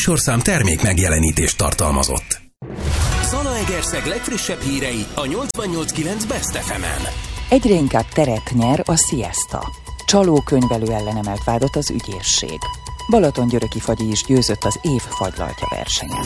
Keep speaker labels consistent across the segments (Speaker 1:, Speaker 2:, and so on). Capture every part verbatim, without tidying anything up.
Speaker 1: műsorszám termék megjelenítést tartalmazott.
Speaker 2: Zalaegerszeg legfrissebb hírei a nyolcvannyolc kilenc Best ef emen.
Speaker 3: Egyre inkább teret nyer a Siesta. Csaló könyvelő ellen emelt vádat az ügyészség. Balatongyöröki fagyi is győzött az év fagylaltja versenyen.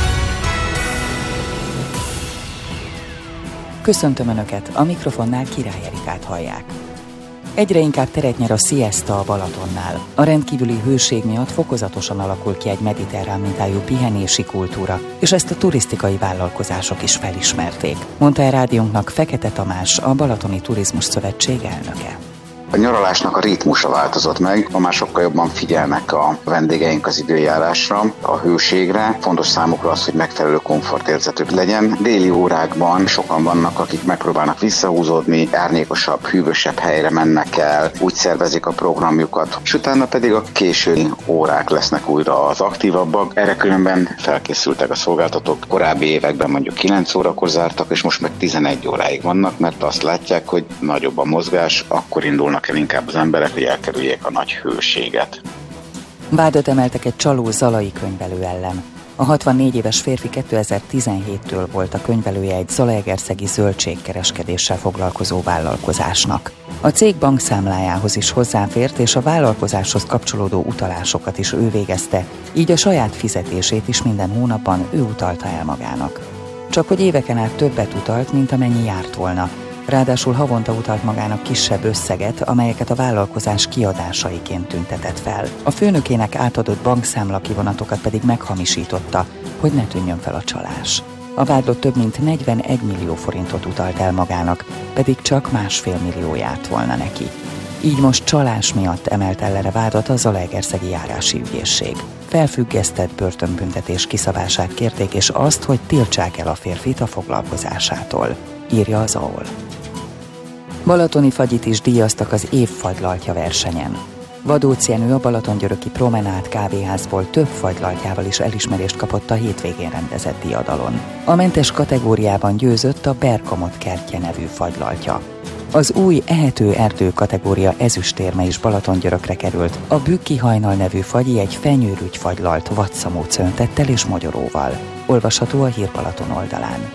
Speaker 3: Köszöntöm Önöket, a mikrofonnál Király Erikát hallják. Egyre inkább teret nyer a Siesta a Balatonnál. A rendkívüli hőség miatt fokozatosan alakul ki egy mediterrán mintájú pihenési kultúra, és ezt a turisztikai vállalkozások is felismerték, mondta el rádiónknak Fekete Tamás, a Balatoni Turizmus Szövetség elnöke.
Speaker 4: A nyaralásnak a ritmusa változott meg, ma már sokkal jobban figyelnek a vendégeink az időjárásra, a hőségre. Fontos számukra az, hogy megfelelő komfortérzetük legyen. Déli órákban sokan vannak, akik megpróbálnak visszahúzódni, árnyékosabb, hűvösebb helyre mennek el, úgy szervezik a programjukat, és utána pedig a késői órák lesznek újra az aktívabbak. Erre különben felkészültek a szolgáltatók. Korábbi években mondjuk kilenc órakor zártak, és most meg tizenegy óráig vannak, mert azt látják, hogy nagyobb a mozgás, akkor indulnak el inkább az emberek, hogy elkerüljék a nagy hőséget.
Speaker 3: Vádat emeltek egy csaló zalai könyvelő ellen. A hatvannégy éves férfi kétezer-tizenhéttől volt a könyvelője egy zalaegerszegi zöldségkereskedéssel foglalkozó vállalkozásnak. A cég bankszámlájához is hozzáfért, és a vállalkozáshoz kapcsolódó utalásokat is ő végezte, így a saját fizetését is minden hónapban ő utalta el magának. Csak hogy éveken át többet utalt, mint amennyi járt volna. Ráadásul havonta utalt magának kisebb összeget, amelyeket a vállalkozás kiadásaiként tüntetett fel. A főnökének átadott bankszámla kivonatokat pedig meghamisította, hogy ne tűnjön fel a csalás. A vádlott több mint negyvenegy millió forintot utalt el magának, pedig csak másfél millió járt volna neki. Így most csalás miatt emelt ellene vádat a Zalaegerszegi járási ügyészség. Felfüggesztett börtönbüntetés kiszabását kérték, és azt, hogy tiltsák el a férfit a foglalkozásától, írja az á o el. Balatoni fagyit is díjaztak az év fagylaltja versenyen. Vadócz Jenő, a Balatongyöröki Promenád kávéházból több fagylaltjával is elismerést kapott a hétvégén rendezett diadalon. A mentes kategóriában győzött a Berkamot kertje nevű fagylaltja. Az új ehető erdő kategória ezüstérme is Balatongyörökre került. A Bükki hajnal nevű fagyi egy fenyőrügy fagylalt vadszamó cöntettel és mogyoróval. Olvasható a Hír Balaton oldalán.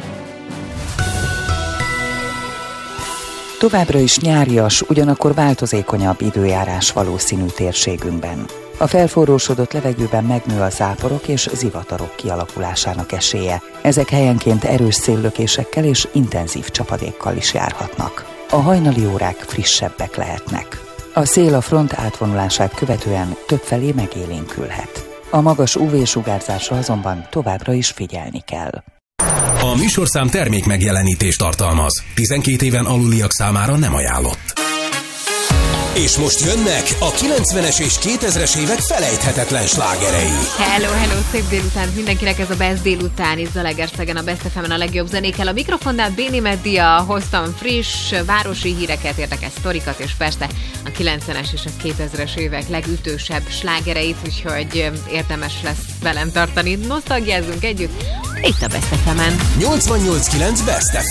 Speaker 3: Továbbra is nyárias, ugyanakkor változékonyabb időjárás valószínű térségünkben. A felforrósodott levegőben megnő a záporok és zivatarok kialakulásának esélye. Ezek helyenként erős széllökésekkel és intenzív csapadékkal is járhatnak. A hajnali órák frissebbek lehetnek. A szél a front átvonulását követően többfelé megélénkülhet. A magas ú vé-sugárzásra azonban továbbra is figyelni kell.
Speaker 1: A műsorszám termék megjelenítést tartalmaz. tizenkét éven aluliak számára nem ajánlott.
Speaker 2: És most jönnek a kilencvenes és kétezres évek felejthetetlen slágerei.
Speaker 5: Hello, hello, szép délután mindenkinek, ez a Best délután, itt Zalaegerszegen, a Best ef emen a legjobb zenékkel. A mikrofonnál Béni Meddia, hoztam friss, városi híreket, érdekes sztorikat, és persze a kilencvenes és a kétezres évek legütősebb slágereit, úgyhogy érdemes lesz velem tartani. Nosztalgiázzunk együtt, itt a Best ef emen.
Speaker 2: nyolcvannyolc kilenc Best ef em.